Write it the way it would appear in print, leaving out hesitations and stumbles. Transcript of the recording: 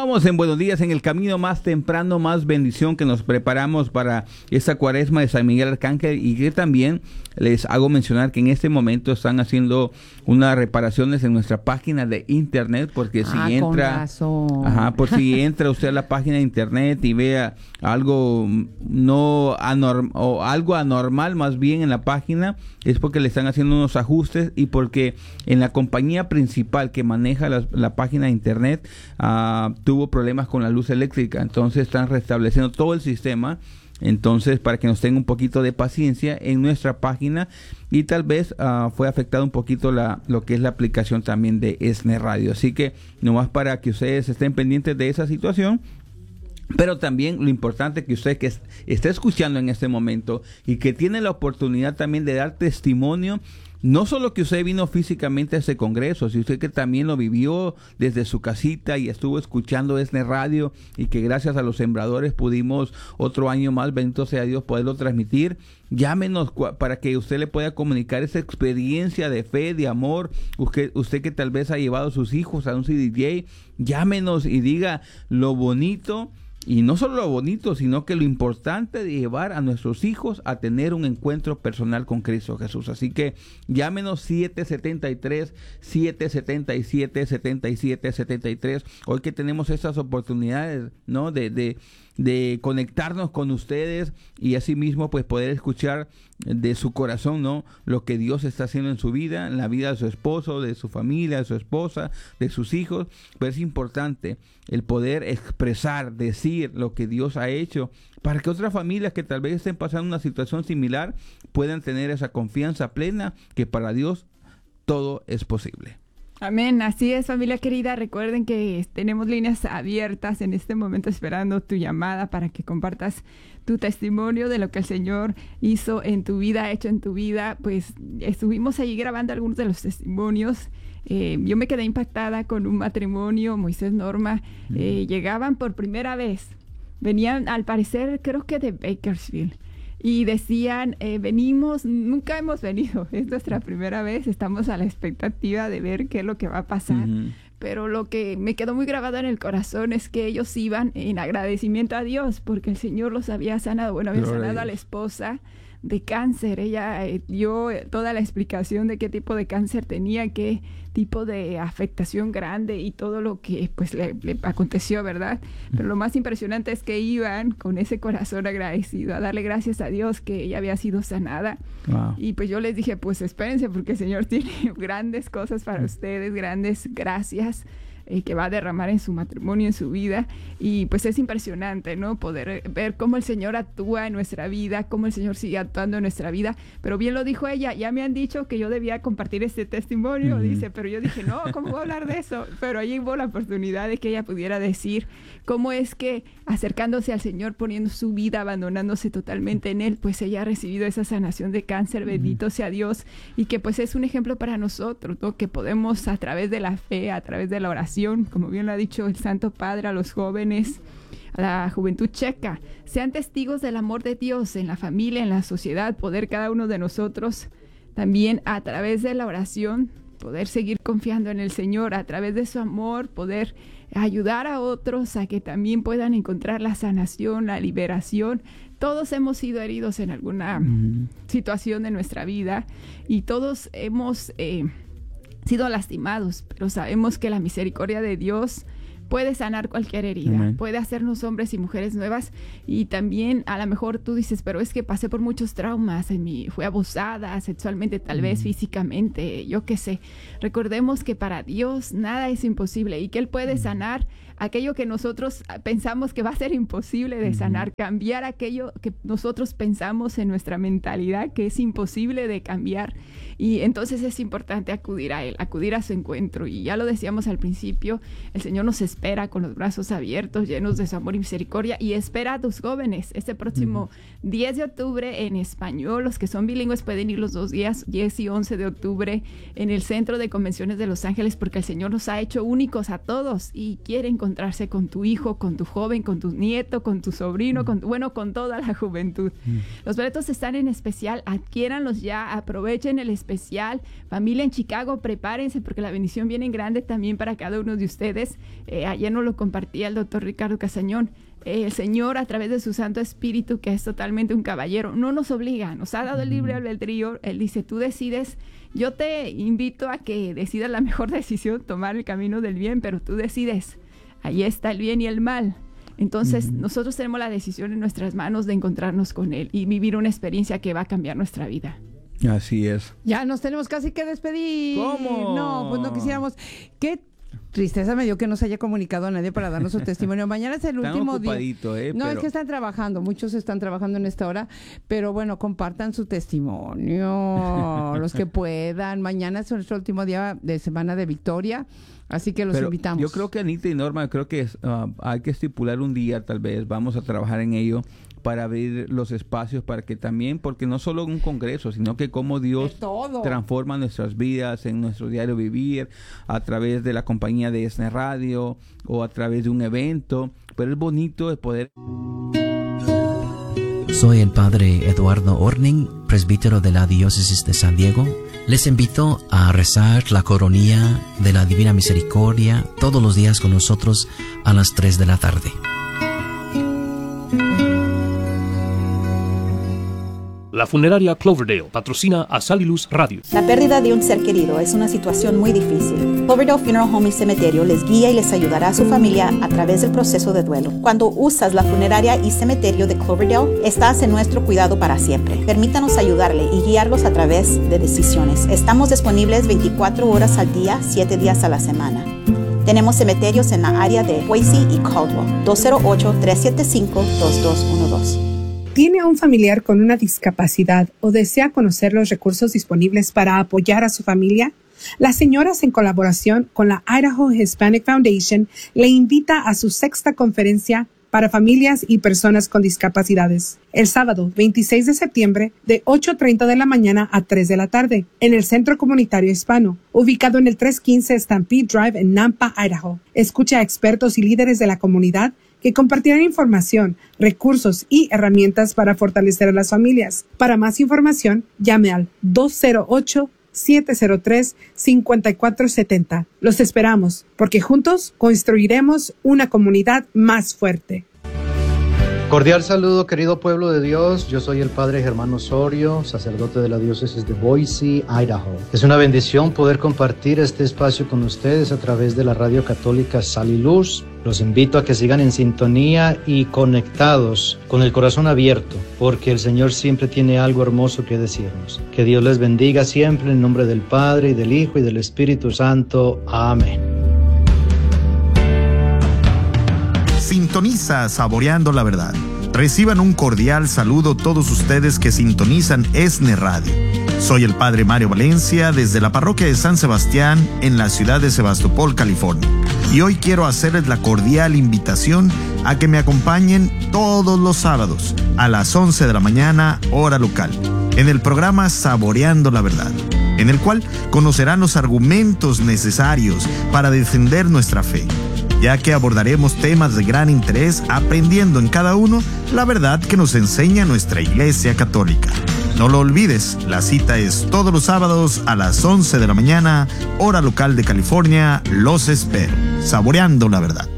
Continuamos en Buenos Días en el Camino, más temprano, más bendición, que nos preparamos para esta cuaresma de San Miguel Arcángel, y que también les hago mencionar que en este momento están haciendo unas reparaciones en nuestra página de internet, porque si entra, por si entra usted a la página de internet y vea algo no anormal o algo anormal más bien en la página, es porque le están haciendo unos ajustes, y porque en la compañía principal que maneja la página de internet tuvo problemas con la luz eléctrica. Entonces están restableciendo todo el sistema. Entonces, para que nos tenga un poquito de paciencia en nuestra página, y tal vez fue afectado un poquito lo que es la aplicación también de ESNE Radio. Así que nomás para que ustedes estén pendientes de esa situación. Pero también lo importante es que usted que está escuchando en este momento y que tiene la oportunidad también de dar testimonio, no solo que usted vino físicamente a este congreso, si usted que también lo vivió desde su casita y estuvo escuchando ESNE Radio, y que gracias a los sembradores pudimos otro año más, bendito sea Dios, poderlo transmitir. Llámenos para que usted le pueda comunicar esa experiencia de fe, de amor. Usted que tal vez ha llevado a sus hijos a un CDJ, llámenos y diga lo bonito. Y no solo lo bonito, sino que lo importante de llevar a nuestros hijos a tener un encuentro personal con Cristo Jesús. Así que llámenos 773-777-7773. Hoy que tenemos estas oportunidades, ¿no? de conectarnos con ustedes, y asimismo pues poder escuchar de su corazón, ¿no?, lo que Dios está haciendo en su vida, en la vida de su esposo, de su familia, de su esposa, de sus hijos. Pero es importante el poder expresar, decir lo que Dios ha hecho, para que otras familias que tal vez estén pasando una situación similar puedan tener esa confianza plena que para Dios todo es posible. Amén, así es, familia querida. Recuerden que tenemos líneas abiertas en este momento esperando tu llamada para que compartas tu testimonio de lo que el Señor hizo en tu vida, ha hecho en tu vida. Pues estuvimos allí grabando algunos de los testimonios. Yo me quedé impactada con un matrimonio, Moisés Norma. Llegaban por primera vez, venían al parecer creo que de Bakersfield. Y decían, venimos, nunca hemos venido, es nuestra primera vez, estamos a la expectativa de ver qué es lo que va a pasar. Pero lo que me quedó muy grabado en el corazón es que ellos iban en agradecimiento a Dios, porque el Señor los había sanado. Bueno, había sanado a la esposa de cáncer. Ella dio toda la explicación de qué tipo de cáncer tenía, qué tipo de afectación grande y todo lo que pues le aconteció, ¿verdad? Pero lo más impresionante es que iban con ese corazón agradecido a darle gracias a Dios que ella había sido sanada. Wow. Y pues yo les dije, pues espérense, porque el Señor tiene grandes cosas para ustedes, grandes gracias que va a derramar en su matrimonio, en su vida. Y pues es impresionante, ¿no?, poder ver cómo el Señor actúa en nuestra vida, cómo el Señor sigue actuando en nuestra vida. Pero bien lo dijo ella, ya me han dicho que yo debía compartir este testimonio, dice, pero yo dije, no, ¿cómo voy a hablar de eso? Pero ahí hubo la oportunidad de que ella pudiera decir cómo es que acercándose al Señor, poniendo su vida, abandonándose totalmente en Él, pues ella ha recibido esa sanación de cáncer, bendito sea Dios, y que pues es un ejemplo para nosotros, ¿no?, que podemos a través de la fe, a través de la oración, como bien lo ha dicho el Santo Padre, a los jóvenes, a la juventud checa, sean testigos del amor de Dios en la familia, en la sociedad, poder cada uno de nosotros también a través de la oración poder seguir confiando en el Señor, a través de su amor poder ayudar a otros a que también puedan encontrar la sanación, la liberación. Todos hemos sido heridos en alguna situación de nuestra vida, y todos hemos sido lastimados, pero sabemos que la misericordia de Dios puede sanar cualquier herida, puede hacernos hombres y mujeres nuevas. Y también a lo mejor tú dices, pero es que pasé por muchos traumas, fui abusada sexualmente, tal vez físicamente, yo qué sé. Recordemos que para Dios nada es imposible, y que Él puede sanar aquello que nosotros pensamos que va a ser imposible de sanar, cambiar aquello que nosotros pensamos en nuestra mentalidad que es imposible de cambiar. Y entonces es importante acudir a Él, acudir a su encuentro. Y ya lo decíamos al principio, el Señor nos espera con los brazos abiertos, llenos de su amor y misericordia, y espera a tus jóvenes. Este próximo 10 de octubre en español, los que son bilingües pueden ir los 2 días, 10 y 11 de octubre, en el Centro de Convenciones de Los Ángeles, porque el Señor nos ha hecho únicos a todos y quiere encontrarse con tu hijo, con tu joven, con tu nieto, con tu sobrino, con toda la juventud. Los boletos están en especial, adquiéranlos ya, aprovechen el especial. Familia en Chicago, prepárense, porque la bendición viene en grande también para cada uno de ustedes. ayer nos lo compartía el doctor Ricardo Casañón. El Señor, a través de su Santo Espíritu, que es totalmente un caballero, no nos obliga, nos ha dado el libre albedrío. Él dice, tú decides, yo te invito a que decidas la mejor decisión, tomar el camino del bien, pero tú decides. Ahí está el bien y el mal. Entonces, nosotros tenemos la decisión en nuestras manos de encontrarnos con Él y vivir una experiencia que va a cambiar nuestra vida. Así es. Ya nos tenemos casi que despedir. ¿Cómo? No, pues no quisiéramos. ¿Qué tristeza me dio que no se haya comunicado a nadie para darnos su testimonio? Mañana es el último día. No, es que están trabajando, muchos están trabajando en esta hora, pero bueno, compartan su testimonio, los que puedan. Mañana es nuestro último día de semana de Victoria, así que los invitamos. Yo creo que Anita y Norma, creo que hay que estipular un día, tal vez, vamos a trabajar en ello, para abrir los espacios para que también, porque no solo un congreso, sino que cómo Dios transforma nuestras vidas en nuestro diario vivir, a través de la compañía de ESNE Radio o a través de un evento, pero es bonito el poder. Soy el padre Eduardo Orning, presbítero de la Diócesis de San Diego. Les invito a rezar la coronilla de la Divina Misericordia todos los días con nosotros a las 3 de la tarde. La funeraria Cloverdale patrocina a Sal y Luz Radio. La pérdida de un ser querido es una situación muy difícil. Cloverdale Funeral Home y Cementerio les guía y les ayudará a su familia a través del proceso de duelo. Cuando usas la funeraria y cementerio de Cloverdale, estás en nuestro cuidado para siempre. Permítanos ayudarle y guiarlos a través de decisiones. Estamos disponibles 24 horas al día, 7 días a la semana. Tenemos cementerios en la área de Boise y Caldwell. 208-375-2212. ¿Tiene a un familiar con una discapacidad o desea conocer los recursos disponibles para apoyar a su familia? Las señoras, en colaboración con la Idaho Hispanic Foundation, le invita a su 6ª conferencia para familias y personas con discapacidades, el sábado 26 de septiembre de 8:30 de la mañana a 3 de la tarde, en el Centro Comunitario Hispano, ubicado en el 315 Stampede Drive en Nampa, Idaho. Escucha a expertos y líderes de la comunidad que compartirán información, recursos y herramientas para fortalecer a las familias. Para más información, llame al 208-703-5470. Los esperamos, porque juntos construiremos una comunidad más fuerte. Cordial saludo, querido pueblo de Dios. Yo soy el padre Germán Osorio, sacerdote de la diócesis de Boise, Idaho. Es una bendición poder compartir este espacio con ustedes a través de la radio católica Sal y Luz. Los invito a que sigan en sintonía y conectados, con el corazón abierto, porque el Señor siempre tiene algo hermoso que decirnos. Que Dios les bendiga siempre en nombre del Padre, y del Hijo, y del Espíritu Santo. Amén. Sintoniza Saboreando la Verdad. Reciban un cordial saludo todos ustedes que sintonizan ESNE Radio. Soy el padre Mario Valencia desde la parroquia de San Sebastián en la ciudad de Sebastopol, California. Y hoy quiero hacerles la cordial invitación a que me acompañen todos los sábados a las 11 de la mañana, hora local, en el programa Saboreando la Verdad, en el cual conocerán los argumentos necesarios para defender nuestra fe, ya que abordaremos temas de gran interés aprendiendo en cada uno la verdad que nos enseña nuestra Iglesia Católica. No lo olvides, la cita es todos los sábados a las 11 de la mañana, hora local de California. Los espero. Saboreando la Verdad.